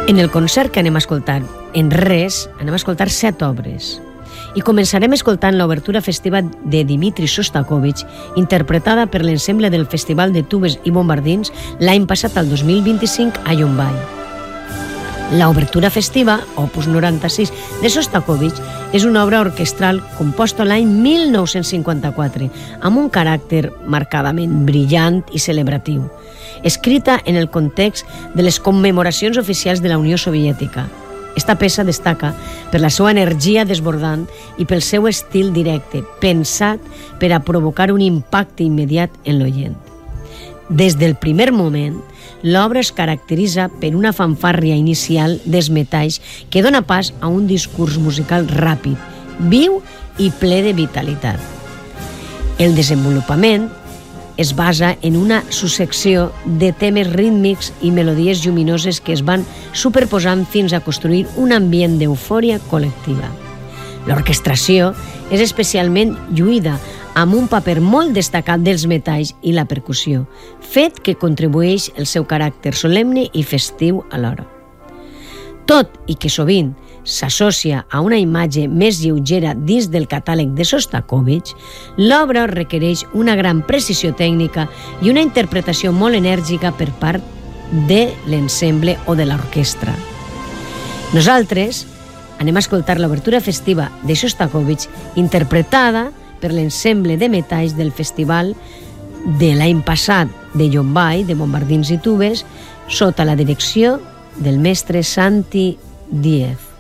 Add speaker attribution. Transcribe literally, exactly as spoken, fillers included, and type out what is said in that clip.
Speaker 1: En el concert que anem a escoltar, en res, anem a escoltar set obres. I començarem escoltant l'obertura festiva de Dmitri Shostakovich, interpretada per l'ensemble del Festival de Tubes i Bombardins l'any passat, el dos mil vint-i-cinc, a Llombai. L'obertura festiva, opus noranta-sis, de Shostakovich, és una obra orquestral composta l'any mil nou-cents cinquanta-quatre, amb un caràcter marcadament brillant i celebratiu, escrita en el context de les commemoracions oficials de la Unió Soviètica. Esta peça destaca per la seva energia desbordant i pel seu estil directe, pensat per a provocar un impacte immediat en l'oient. Des del primer moment, l'obra es caracteritza per una fanfàrria inicial dels metalls que dona pas a un discurs musical ràpid, viu i ple de vitalitat. El desenvolupament es basa en una successió de temes rítmics i melodies lluminoses que es van superposant fins a construir un ambient d'eufòria col·lectiva. L'orquestració és especialment lluïda, amb un paper molt destacat dels metalls i la percussió, fet que contribueix el seu caràcter solemne i festiu alhora. Tot i que sovint s'associa a una imatge més lleugera dins del catàleg de Shostakovich, l'obra requereix una gran precisió tècnica i una interpretació molt enèrgica per part de l'ensemble o de l'orquestra. Nosaltres anem a escoltar l'obertura festiva de Shostakovich interpretada per l'ensemble de metalls del festival de l'any passat de Llombai, de Bombardins i Tubes, sota la direcció del mestre Santi Díez.